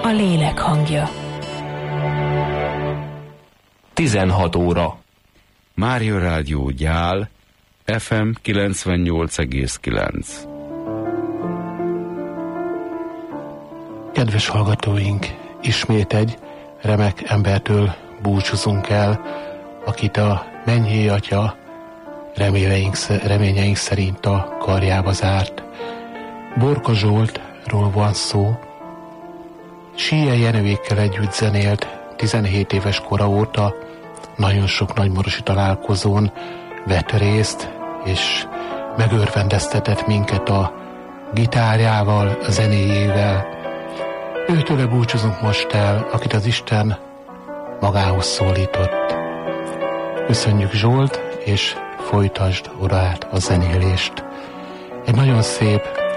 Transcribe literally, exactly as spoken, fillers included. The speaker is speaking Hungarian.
a lélek hangja. tizenhat óra. Mária Rádió Gyál, ef em kilencvennyolc egész kilenc. Kedves hallgatóink, ismét egy remek embertől búcsúzunk el, akit a Mennyei Atya reményeink szerint a karjába zárt. Borka Zsoltról van szó. Síe Jenőékkel együtt zenélt tizenhét éves kora óta, nagyon sok nagymorosi találkozón vett részt, és megörvendeztetett minket a gitárjával, a zenéjével. Őtőle búcsúzunk most el, akit az Isten magához szólított. Köszönjük, Zsolt, és folytasd oda át a zenélést. Egy nagyon szép